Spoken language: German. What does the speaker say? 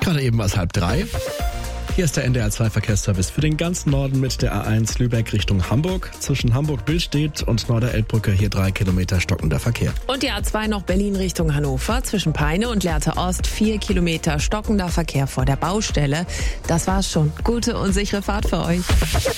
Gerade eben war es 2:30. Hier ist der NDR 2 Verkehrsservice für den ganzen Norden mit der A1 Lübeck Richtung Hamburg. Zwischen Hamburg-Billstedt und Norderelbbrücke hier 3 Kilometer stockender Verkehr. Und die A2 noch Berlin Richtung Hannover. Zwischen Peine und Lehrte Ost 4 Kilometer stockender Verkehr vor der Baustelle. Das war's schon. Gute und sichere Fahrt für euch.